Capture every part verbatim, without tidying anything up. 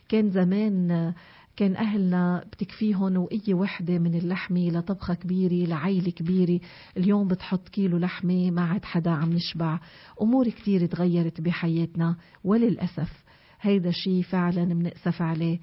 كان زمان كان أهلنا بتكفيهم وقية وحدة من اللحمة لطبخة كبيرة لعيلة كبيرة. اليوم بتحط كيلو لحمة ما عاد حدا عم يشبع. أمور كتير تغيرت بحياتنا وللأسف هيدا شيء فعلا بنأسف عليه.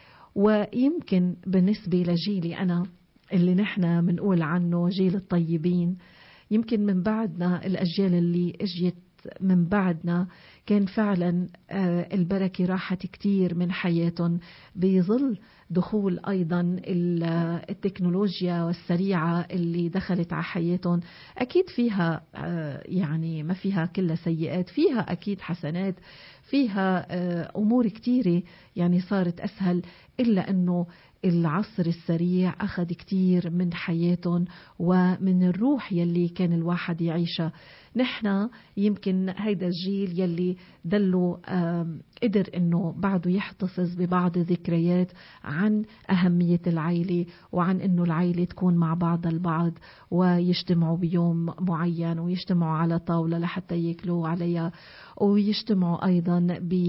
ويمكن بالنسبة لجيلي أنا اللي نحن منقول عنه جيل الطيبين، يمكن من بعدنا الأجيال اللي اجيت من بعدنا كان فعلا البركة راحت كتير من حياتهم بظل دخول أيضا التكنولوجيا والسريعة اللي دخلت على حياتهم. أكيد فيها يعني ما فيها كلها سيئات، فيها أكيد حسنات، فيها أمور كتيرة يعني صارت أسهل، إلا أنه العصر السريع أخذ كتير من حياتهم ومن الروح يلي كان الواحد يعيشها. نحن يمكن هيدا الجيل يلي دلو قدر أنه بعده يحتفظ ببعض الذكريات عن أهمية العائلة، وعن أنه العائلة تكون مع بعض البعض ويجتمعوا بيوم معين ويجتمعوا على طاولة لحتى يأكلوا عليها، ويجتمعوا أيضا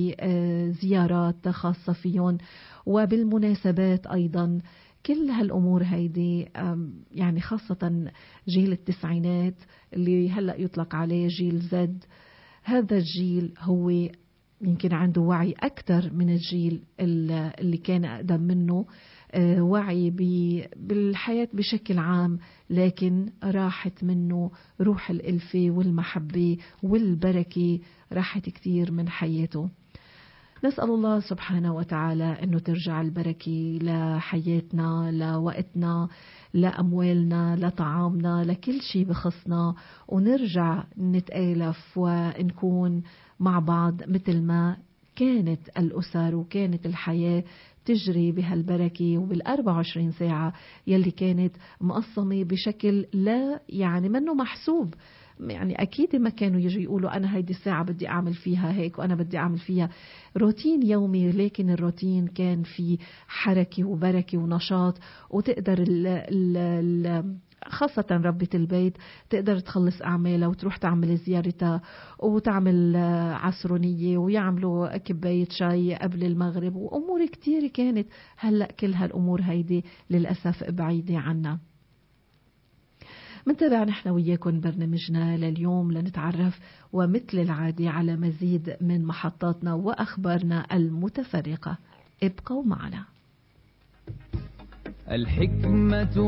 بزيارات خاصة فيهم وبالمناسبات أيضا. كل هالأمور هيدي يعني خاصة جيل التسعينات اللي هلأ يطلق عليه جيل زد، هذا الجيل هو يمكن عنده وعي أكثر من الجيل اللي كان أقدم منه، وعي بالحياة بشكل عام، لكن راحت منه روح الألفة والمحبة والبركة، راحت كتير من حياته. نسأل الله سبحانه وتعالى أنه ترجع البركة لحياتنا، لوقتنا، لأموالنا، لطعامنا، لكل شيء بخصنا، ونرجع نتآلف ونكون مع بعض مثل ما كانت الأسر وكانت الحياة تجري بهالبركة وبالأربع وعشرين ساعة يلي كانت مقسمة بشكل لا يعني منه محسوب. يعني أكيد ما كانوا يجي يقولوا أنا هيدي الساعة بدي أعمل فيها هيك وأنا بدي أعمل فيها روتين يومي، لكن الروتين كان في حركة وبركة ونشاط، وتقدر ال ال ال خاصة ربة البيت تقدر تخلص أعمالها وتروح تعمل زيارتها وتعمل عصرونية ويعملوا كباية شاي قبل المغرب، وأمور كتير كانت. هلأ كل هالأمور هيدي للأسف بعيدة عنا. منتابع نحن وياكم برنامجنا لليوم لنتعرف ومثل العادة على مزيد من محطاتنا وأخبارنا المتفرقة. ابقوا معنا. الحكمة